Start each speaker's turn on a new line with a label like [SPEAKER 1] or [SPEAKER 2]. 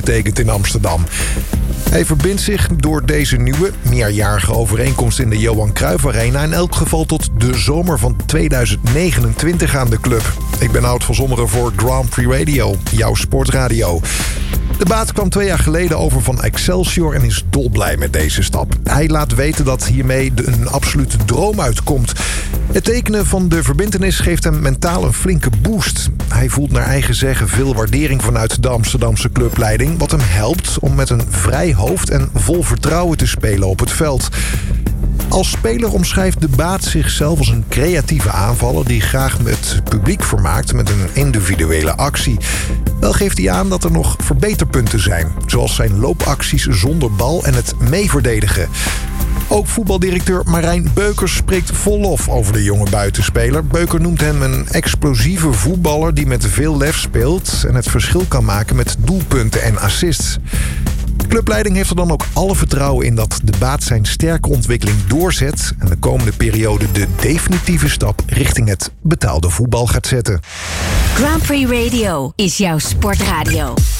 [SPEAKER 1] betekent in Amsterdam. Hij verbindt zich door deze nieuwe, meerjarige overeenkomst in de Johan Cruijff Arena in elk geval tot de zomer van 2029 aan de club. Ik ben Oud van Zomeren voor Grand Prix Radio, jouw sportradio. De baat kwam 2 jaar geleden over van Excelsior en is dolblij met deze stap. Hij laat weten dat hiermee een absolute droom uitkomt. Het tekenen van de verbintenis geeft hem mentaal een flinke boost. Hij voelt naar eigen zeggen veel waardering vanuit de Amsterdamse clubleiding, wat hem helpt om met een vrij hoofd en vol vertrouwen te spelen op het veld. Als speler omschrijft De Baat zichzelf als een creatieve aanvaller die graag het publiek vermaakt met een individuele actie. Wel geeft hij aan dat er nog verbeterpunten zijn, zoals zijn loopacties zonder bal en het meeverdedigen. Ook voetbaldirecteur Marijn Beukers spreekt vol lof over de jonge buitenspeler. Beuker noemt hem een explosieve voetballer die met veel lef speelt en het verschil kan maken met doelpunten en assists. De clubleiding heeft er dan ook alle vertrouwen in dat De Baat zijn sterke ontwikkeling doorzet en de komende periode de definitieve stap richting het betaalde voetbal gaat zetten.
[SPEAKER 2] Grand Prix Radio is jouw sportradio.